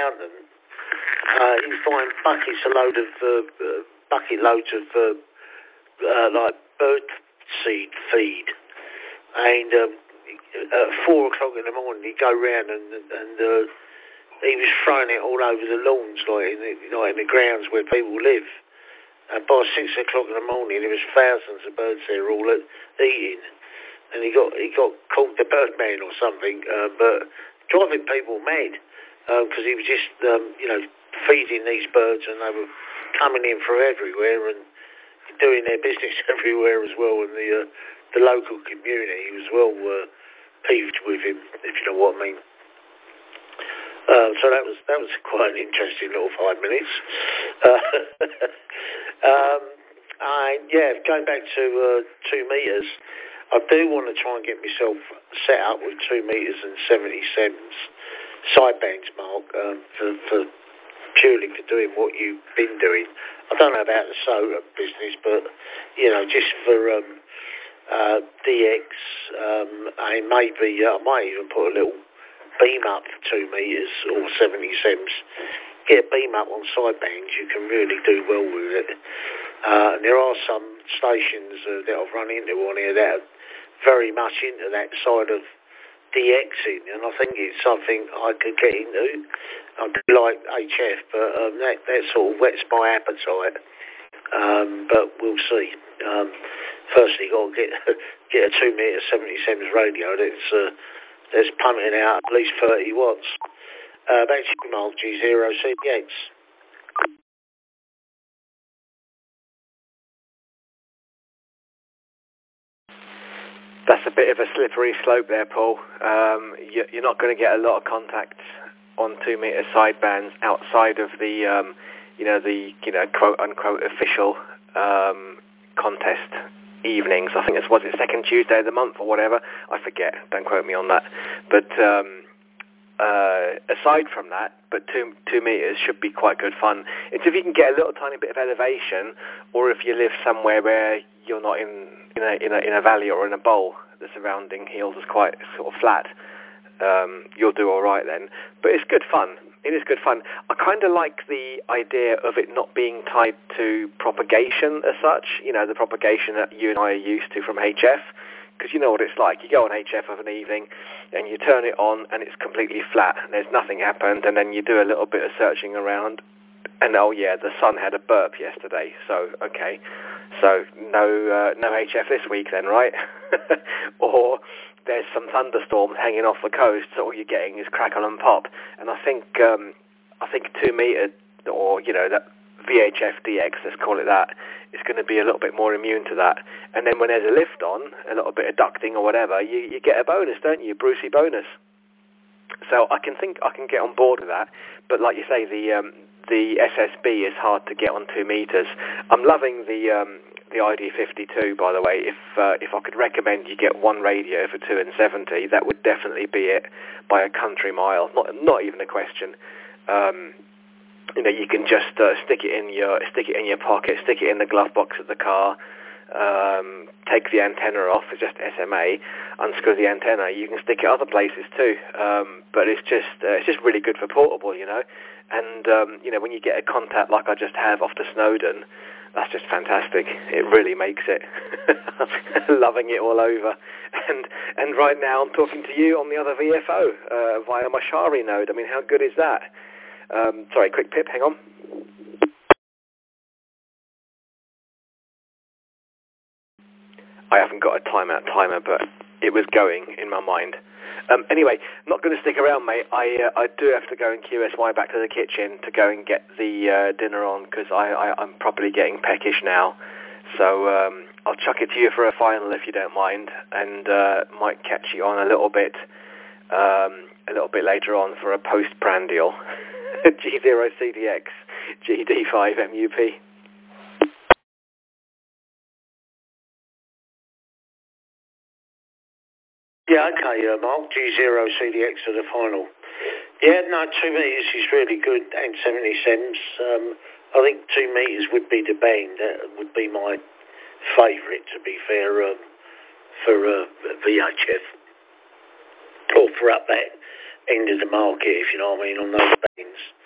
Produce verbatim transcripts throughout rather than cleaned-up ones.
fountain, uh, you find buckets a load of uh, uh, bucket loads of uh, uh, like bird seed feed, and um, at four o'clock in the morning he'd go round and and uh, he was throwing it all over the lawns, like in the, like in the grounds where people live. And by six o'clock in the morning, there was thousands of birds there all uh, eating. And he got he got called the Birdman or something, uh, but driving people mad because uh, he was just um, you know feeding these birds, and they were coming in from everywhere and doing their business everywhere as well. And the uh, the local community was well uh, peeved with him, if you know what I mean. Uh, so that was that was quite an interesting little five minutes. Uh, um, and yeah, going back to uh, two meters. I do want to try and get myself set up with two metres and seventy cents sidebands, Mark, um, for, for purely for doing what you've been doing. I don't know about the solar business, but, you know, just for um, uh, D X, um, and maybe uh, I might even put a little beam up for two metres or seventy cents. Get a beam up on sidebands, you can really do well with it. Uh, and there are some stations uh, that I've run into on here that are very much into that side of DXing, and I think it's something I could get into. I do like H F, but um, that, that sort of whets my appetite. Um, but we'll see. Um, firstly, got to get get a two metre seventy cents radio that's uh, that's pumping out at least thirty watts. Uh, back to you, Mark, G zero C D X. That's a bit of a slippery slope there, Paul. Um, you, you're not going to get a lot of contact on two metre sidebands outside of the, um, you know, the you know quote unquote official um, contest evenings. I think it's was it second Tuesday of the month or whatever. I forget. Don't quote me on that. But um, uh, aside from that, but two two metres should be quite good fun. It's if you can get a little tiny bit of elevation, or if you live somewhere where you're not in in a in a, in a valley or in a bowl. The surrounding hills is quite sort of flat. Um, you'll do all right then. But it's good fun. It is good fun. I kind of like the idea of it not being tied to propagation as such. You know, the propagation that you and I are used to from H F. Because you know what it's like. You go on H F of an evening and you turn it on and it's completely flat and there's nothing happened, and then you do a little bit of searching around and oh yeah, the sun had a burp yesterday, so okay. So no uh, no H F this week then, right? Or there's some thunderstorms hanging off the coast, so all you're getting is crackle and pop. And I think um, I think two metre, or you know, that V H F D X, let's call it that, is going to be a little bit more immune to that. And then when there's a lift on, a little bit of ducting or whatever, you, you get a bonus, don't you? Brucey bonus. So I can think I can get on board with that. But like you say, the um, the S S B is hard to get on two metres. I'm loving the um, the I D fifty-two, by the way. If uh, if I could recommend you get one radio for two and seventy, that would definitely be it by a country mile. Not not even a question. Um, you know, you can just uh, stick it in your stick it in your pocket, stick it in the glove box of the car. Um, take the antenna off. It's just S M A. Unscrew the antenna. You can stick it other places too. Um, but it's just uh, it's just really good for portable, you know. And um, you know, when you get a contact like I just have off to Snowdon, that's just fantastic. It really makes it. Loving it all over. And and right now I'm talking to you on the other V F O uh, via my Shari node. I mean, how good is that? Um, sorry, quick pip. Hang on. I haven't got a timeout timer, but it was going in my mind. Um, anyway, not going to stick around, mate. I uh, I do have to go and Q S Y back to the kitchen to go and get the uh, dinner on, because I, I, I'm probably getting peckish now. So um, I'll chuck it to you for a final if you don't mind, and uh, might catch you on a little bit um, a little bit later on for a post-prandial. G zero C D X, G D five M U P. Yeah, okay, uh, Mark, G zero C D X for the final. Yeah, no, two metres is really good, and seventy cents. Um, I think two metres would be the bang. That would be my favourite, to be fair, um, for uh, V H F. Or for up that end of the market, if you know what I mean, on those bands.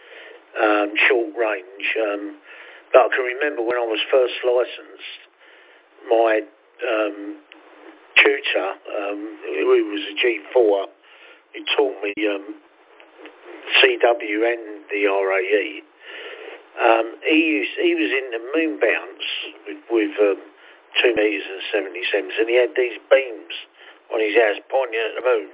um, short range. Um, but I can remember when I was first licensed, my um, tutor, um, who was a G four, he taught me um, C W and the R A E. Um, he used, he was in the moon bounce with, with um, two meters and seventy seconds, and he had these beams on his house pointing at the moon.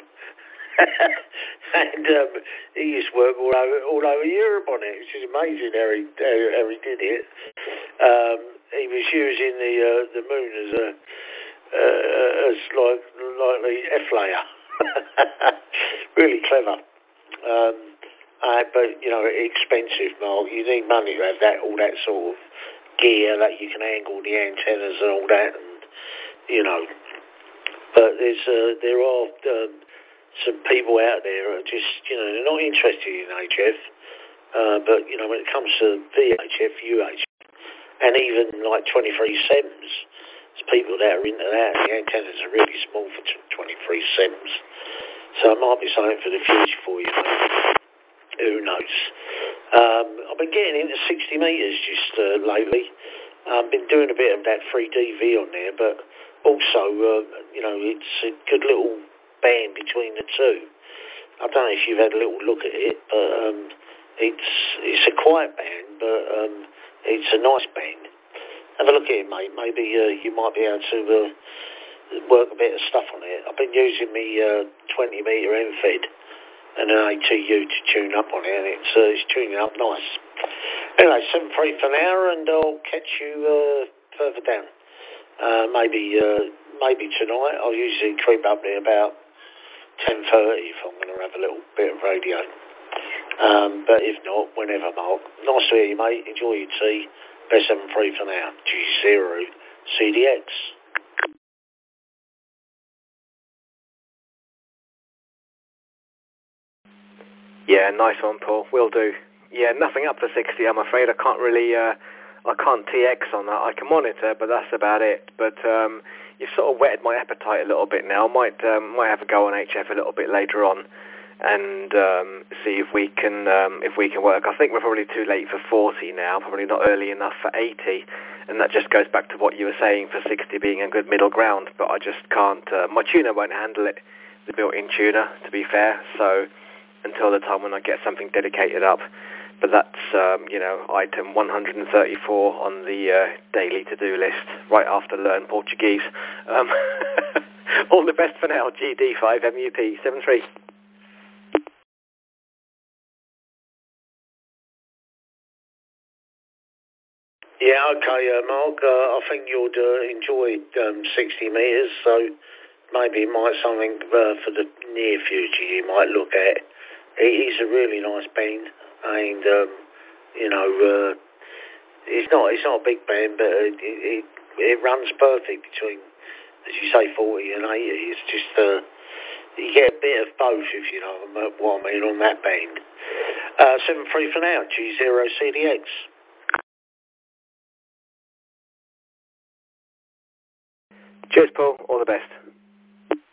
And um, he used to work all over all over Europe on it, which is amazing how he how, how he did it. Um, he was using the uh, the moon as a uh, as like like the F layer. Really clever. Um, uh, but you know, expensive, Mark. You need money to have that all that sort of gear that you can angle the antennas and all that, and you know. But there's uh, there are um, some people out there who are just, you know, they're not interested in H F. Uh, but you know, when it comes to V H F, U H F, and even like twenty-three sems, there's people that are into that. The antennas are really small for twenty-three sems, so it might be something for the future for you, mate. Who knows? Um, I've been getting into sixty metres just uh, lately. I've been doing a bit of that three D V on there, but also, uh, you know, it's a good little band between the two. I don't know if you've had a little look at it, but um, it's it's a quiet band, but um, it's a nice band. Have a look at it, mate. Maybe uh, you might be able to uh, work a bit of stuff on it. I've been using me uh, twenty metre M Fed and an A T U to tune up on it, and it's, uh, it's tuning up nice. Anyway, seven three for now, and I'll catch you uh, further down. Uh, maybe uh, maybe tonight. I'll usually creep up there about ten thirty if I'm going to have a little bit of radio. Um, but if not, whenever, Mark. Nice to hear you, mate. Enjoy your tea. Best seven three for now. G zero C D X. Yeah, nice one, Paul. Will do. Yeah, nothing up to sixty, I'm afraid. I can't really, uh, I can't T X on that. I can monitor, but that's about it. But um, you've sort of whetted my appetite a little bit now. Might um, might have a go on H F a little bit later on, and um, see if we can um, if we can work. I think we're probably too late for forty now. Probably not early enough for eighty, and that just goes back to what you were saying for sixty being a good middle ground. But I just can't. Uh, my tuner won't handle it. The built-in tuner, to be fair. So until the time when I get something dedicated up. But that's, um, you know, item one hundred thirty-four on the uh, daily to-do list, right after learn Portuguese. Um, all the best for now, G D five M U P seven three. Yeah, okay, uh, Mark. Uh, I think you'll uh, enjoy um, sixty metres, so maybe it might something uh, for the near future you might look at. It is a really nice band, and um, you know, uh, it's not it's not a big band, but it, it it runs perfect between, as you say, forty and eighty. It's just uh, you get a bit of both, if you know what I mean, on that band. Uh, seven three for now, G zero C D X. Cheers, Paul. All the best.